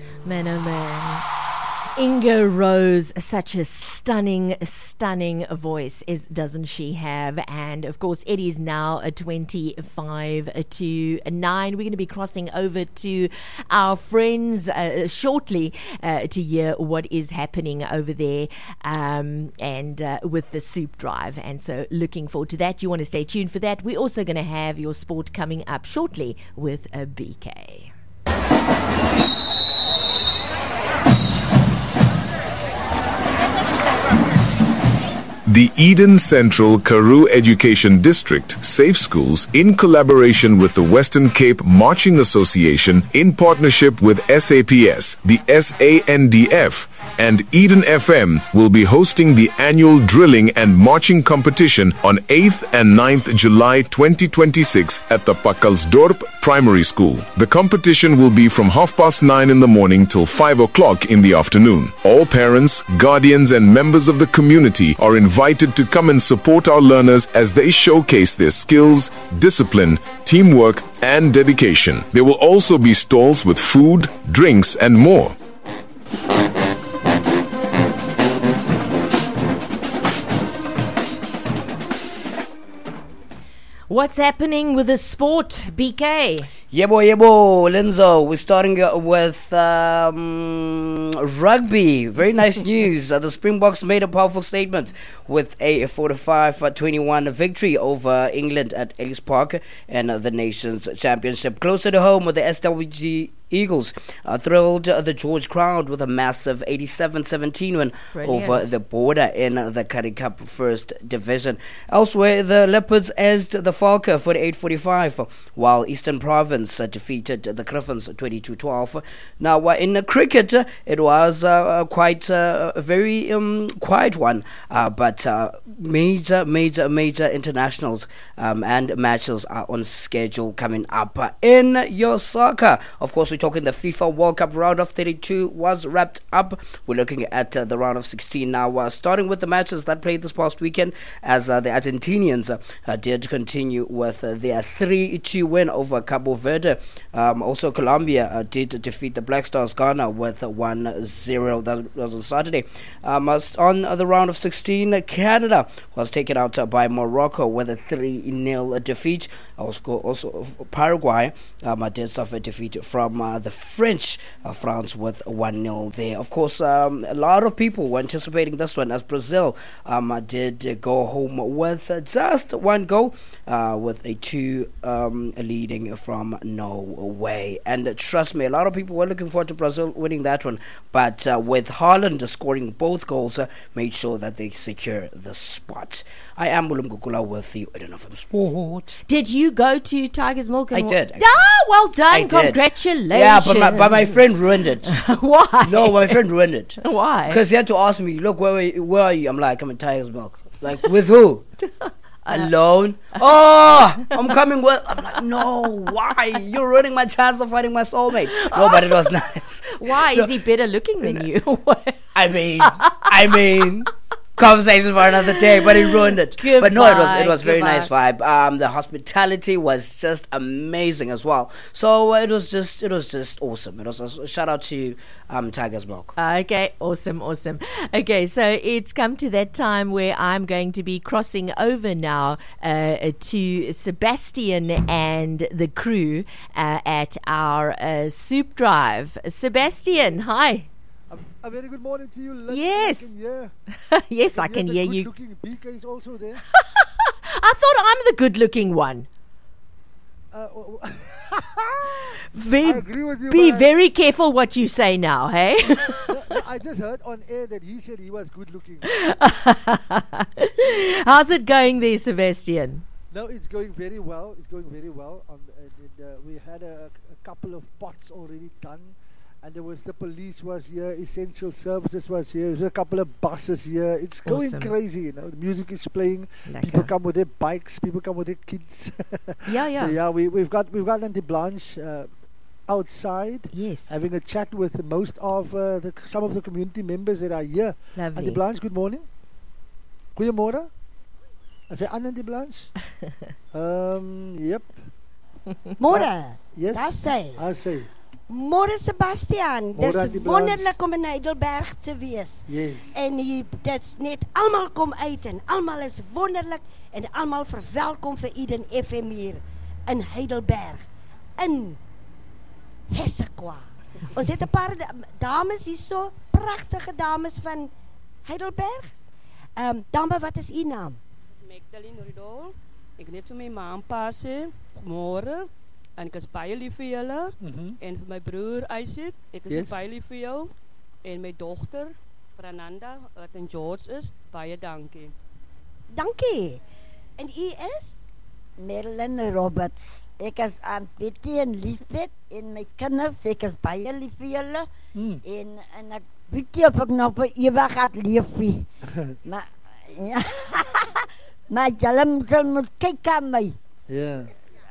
Man, oh man. Inga Rose, such a stunning voice, doesn't she have? And of course, it is now 25 to 9. We're going to be crossing over to our friends shortly to hear what is happening over there and with the soup drive. And so looking forward to that. You want to stay tuned for that. We're also going to have your sport coming up shortly with a BK. The Eden Central Karoo Education District, Safe Schools, in collaboration with the Western Cape Marching Association, in partnership with SAPS, the SANDF, and Eden FM, will be hosting the annual drilling and marching competition on 8th and 9th July 2026 at the Pakalsdorp Primary School. The competition will be from 9:30 in the morning till 5 o'clock in the afternoon. All parents, guardians, and members of the community are invited to come and support our learners as they showcase their skills, discipline, teamwork, and dedication. There will also be stalls with food, drinks, and more. What's happening with the sport, BK? Yebo, Linzo. We're starting with rugby. Very nice news. The Springboks made a powerful statement with a 45-21 victory over England at Ellis Park and the Nations Championship. Closer to home, with the SWG Eagles thrilled the George crowd with a massive 87-17 win over the Border in the Currie Cup First Division. Elsewhere, the Leopards edged the Falcon 48-45, while Eastern Province defeated the Griffins 22-12. Now, in cricket, it was quite a very quiet one, but major internationals and matches are on schedule coming up. In your soccer, of course, we're talking the FIFA World Cup round of 32 was wrapped up. We're looking at the round of 16 now, starting with the matches that played this past weekend, as the Argentinians did continue with their 3-2 win over Cabo Verde. Also, Colombia did defeat the Black Stars Ghana with 1-0. That was on Saturday. On the round of 16, Canada was taken out by Morocco with a 3-0 defeat. Also Paraguay did suffer defeat from the French. France with 1-0 there. Of course, a lot of people were anticipating this one, as Brazil did go home with just one goal, with a 2 leading from Norway. And trust me, a lot of people were looking forward to Brazil winning that one, but with Haaland scoring both goals, made sure that they secure the spot. I am Mulumgukula with you at Enough Sport. Did you go to Tiger's Milk? I did. Well done. Congratulations. Yeah, but my friend ruined it. Why? No, my friend ruined it. Why? Because he had to ask me, look, where are you? I'm like, I'm in Tiger's Milk. Like, with who? Alone. Oh, I'm coming with. I'm like, no, why? You're ruining my chance of finding my soulmate. No, but it was nice. Why? Is he better looking than you? I mean, conversation for another day, but he ruined it. Goodbye, but no, it was very nice vibe. The hospitality was just amazing as well. So it was just awesome. It was a shout out to Tiger's Milk. Okay, awesome. Okay, so it's come to that time where I'm going to be crossing over now to Sebastian and the crew at our soup drive. Sebastian, hi. A very good morning to you, Linda. Yes. Yes, I can hear you. Good-looking BK is also there. I thought I'm the good-looking one. I agree with you. Be very careful what you say now, hey? No, I just heard on air that he said he was good-looking. How's it going there, Sebastian? No, it's going very well. We had a couple of pots already done. And there was the police was here, essential services was here, there's a couple of buses here. It's going crazy, you know. The music is playing. Lekker. People come with their bikes, people come with their kids. Yeah. So yeah, we've got Auntie Blanche outside, yes, having a chat with most of some of the community members that are here. Lovely. Auntie Blanche, good morning. Goeiemorgen. I say Auntie Blanche. Yep. Môre. Yes. I say. Môre Sebastian, Môre, dis Auntie Blanche. wonderlik om in Heidelberg te wees. Yes. En hier, dit's net almal kom uit en almal is wonderlik en almal verwelkom vir Eden FM hier in Heidelberg in Hessequa. Ons het 'n paar dames hierso, pragtige dames van Heidelberg. Dame, wat is u naam? Magdalene Ridol. Ek net vir my ma en pa sê, môre. En ek is baie lief vir julle. En vir my broer Isaac, ek is Yes. baie lief vir jou. En my dogter Fernanda, wat in George is, baie dankie. Dankie. En u is? Marilyn Roberts. Ek is aan Betty en Lisbeth en my kinders, ek is baie lief vir julle. En ek weet nie of ek nog vir ewig gaan leef nie. Maar ja. Maar julle sal moet kyk aan my. Ja.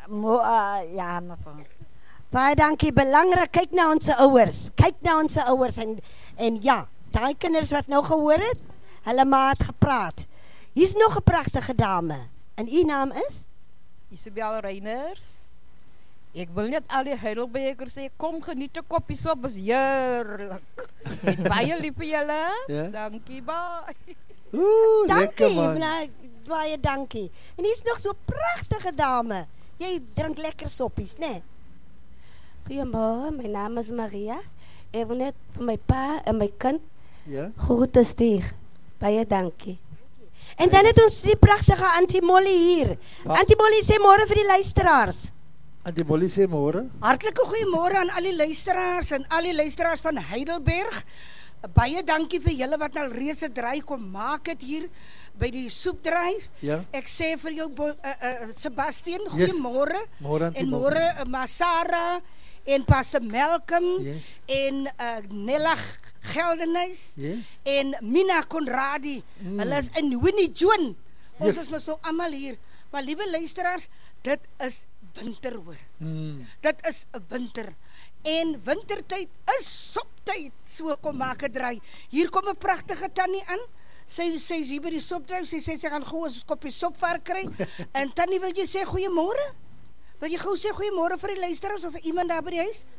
Ja, mevrou. Baie dankie, belangrik, kyk na ons ouers. Kyk na ons ouers en ja, daai kinders wat nou gehoor het, hulle ma het gepraat. Hier's nog 'n pragtige dame. En u naam is? Isabel Reiners. Ek wil net al die Heidelbergers sê, kom geniet 'n koppie sop, is heerlik. Ek baie lief vir julle. Ja. Dankie, bye. Lekker man. Baie dankie. En hier's nog so 'n pragtige dame. Jy drink lekker soppies, né? Nee? Goeiemôre, my naam is Maria. Ek wil net vir my pa en my kind Ja. groete stuur. Baie dankie. En dan het ons die pragtige Auntie Molly hier. Auntie Molly sê môre vir die luisteraars. Auntie Molly sê môre. Hartlike goeiemôre aan al die luisteraars en al die luisteraars van Heidelberg. Baie dankie vir julle wat al reeds 'n draai kom maak het hier by die soepdryf. Ja. Ek sê vir jou Sebastian, Yes. goeiemôre. Môre, Auntie En Molly. môre Masara en Pastor Malcolm Yes. en Nella Geldenhuis Yes. en Mina Conradi. Hulle is in Winnie Joan. Ons Yes. is maar so almal hier. Maar liewe luisteraars, dit is winter hoor. Dit is 'n winter. En wintertyd is soptyd. So kom maak 'n draai. Hier kom 'n pragtige tannie aan. Sy's hier by die sopdryf. Sy sê sy gaan gou 'n koppie sop vir kry. En tannie, wil jy sê goeiemôre? Wil jy gou sê goeiemôre vir die luisteraars of vir iemand daar by die huis?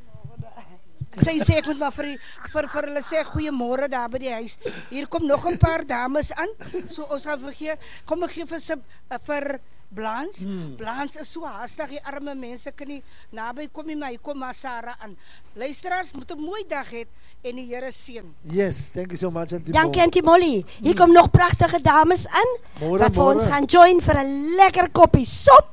Sy sê ek moet maar vir hulle sê goeiemôre daar by die huis. Hier kom nog 'n paar dames aan. So ons gaan vergee. Kom ek gee vir Blanche. Blanche is so haastig, die arme mense kan nie naby kom nie, maar hier kom maar Sarah aan. Luisteraars, moet 'n mooi dag hê en die Here seën. Yes, thank you so much Auntie Dankie Auntie Molly. Hier kom nog pragtige dames aan Môre, wat vir ons môre. gaan join vir 'n lekker koppie sop.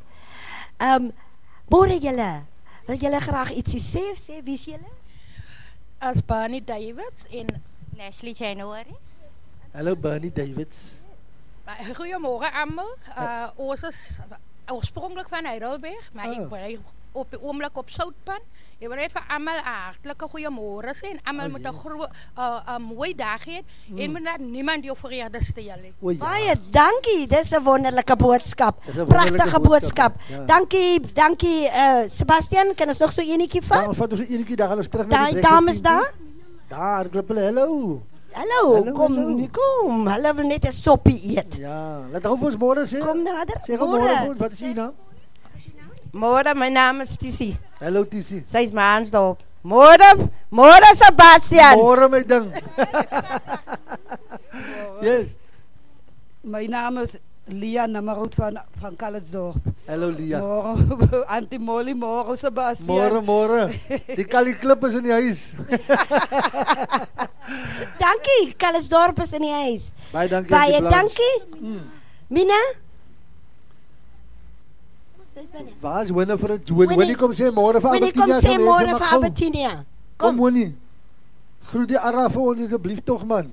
Môre julle. Wil julle graag ietsie sê? Sê wie's julle? As Barney Davids en Leslie January. Hallo Bernie Davids. Goeiemôre almal. Ons is oorspronklik van Heidelberg, maar ek bly op die oomblik op Soutpan. Ek wil net vir almal 'n hartlike goeiemôre sê en almal moet 'n mooi dag hê en moet dat niemand jou vrede steel nie. Baie dankie. Dis 'n wonderlike boodskap. Dis 'n wonderlike Pragtige boodskap. Ja. Dankie Sebastian, kan ons nog so enetjie vat? Dan vat ons 'n enetjie, dan gaan ons terug na Daai die dames daar? Daar, klop hulle. Hallo. Hallo, kom. Hulle wil net 'n soppie eet. Ja, laat hou vir ons môre sê. Kom nader. Sê gou môre vir ons, wat is u naam? Môre, my naam is Tissie. Hallo Tissie. Sy's Mansdorp. Môre Sebastian. Môre my ding. Yes. My naam is Lia Namarut van Calitzdorp. Hallo Lia. Môre Auntie Molly, môre Sebastian. Môre. Die Kali klip is in die huis. Dankie, Calitzdorp is in die huis. Baie dankie. Baie Auntie Blanche. dankie. Mina? Waar is Winnie vir het? Winnie kom sê môre vir Winnie kom sê môre vir Albertinia. Kom Winnie. Groet die Arra vir ons asseblief tog man.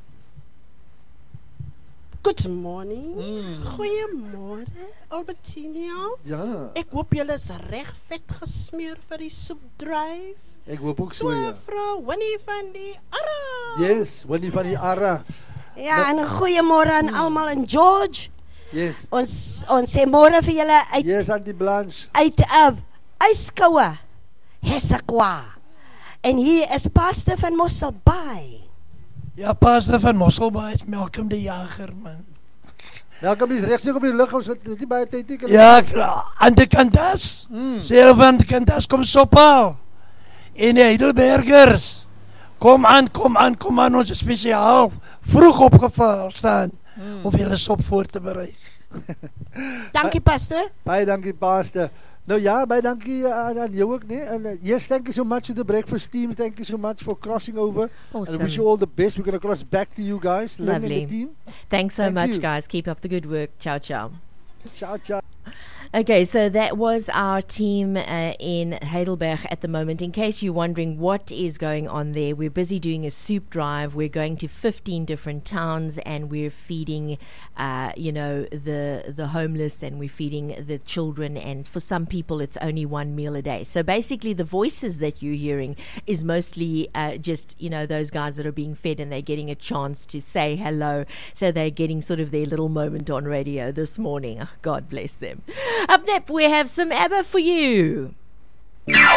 Good morning. Goeiemôre, Albertinia. Ja. Ek hoop julle is reg vet gesmeer vir die soepdryf. Ek hoop ook so ja. Vrou Winnie van die Arra. Yes, Winnie van die Arra. Ja, en 'n goeiemôre aan almal in George. Yes. Ons sê môre vir julle uit. Yes, Auntie Blanche. Uit 'n yskoue Hessequa. En hier is Pastor van Mosselbaai. Ja, Pastor van Mosselbaai, Malcolm die Jager man. Malcolm is regs op die lug, ons het nie baie tyd nie. Ja, aan die Kandas. Sê van die Kandas kom sop haal. En die Heidelbergers, kom aan, ons is spesiaal vroeg opgestaan om julle sop voor te berei. Dankie, pastor. Baie dankie, pastor. Nou ja, baie dankie aan jou ook, nee? And yes, thank you so much to the breakfast team. Thank you so much for crossing over. Awesome. And I wish you all the best. We're going to cross back to you guys, Lynn and Lovely. the team. Thanks so Thank much, you. guys. Keep up the good work. Ciao, ciao. Ciao, ciao. Okay, so that was our team in Heidelberg at the moment. In case you're wondering what is going on there, we're busy doing a soup drive. We're going to 15 different towns and we're feeding, the homeless, and we're feeding the children. And for some people, it's only one meal a day. So basically, the voices that you're hearing is mostly just, those guys that are being fed and they're getting a chance to say hello. So they're getting sort of their little moment on radio this morning. Oh, God bless them. Up next, we have some ABBA for you.